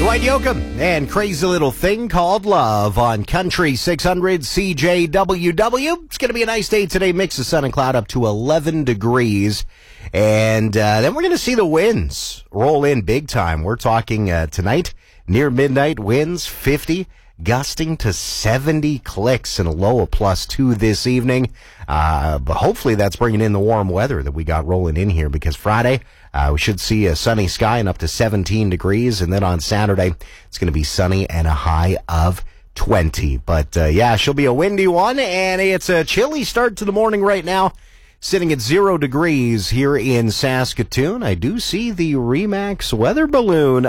Dwight Yoakam and Crazy Little Thing Called Love on Country 600 CJWW. It's going to be a nice day today. Mix of sun and cloud up to 11 degrees. And then we're going to see the winds roll in big time. We're talking tonight, near midnight, winds 50, gusting to 70 clicks and a low of +2 this evening. But hopefully that's bringing in the warm weather that we got rolling in here, because Friday we should see a sunny sky and up to 17 degrees. And then on Saturday, it's going to be sunny and a high of 20. But yeah, she'll be a windy one, and it's a chilly start to the morning right now. Sitting at 0 degrees here in Saskatoon. I do see the RE/MAX weather balloon